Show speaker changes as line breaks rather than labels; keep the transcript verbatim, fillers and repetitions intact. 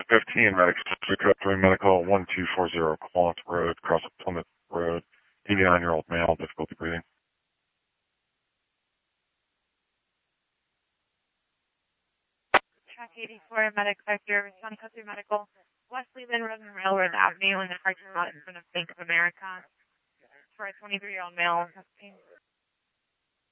fifteen, medic, code three medical, one two four zero Quant Road, cross Plymouth Road, eighty-nine-year-old male, difficulty breathing.
Track eighty-four, medic sector, responding code three medical, West Leland Road and Railroad Avenue in the parking lot in front of Bank of America for a twenty-three-year-old male,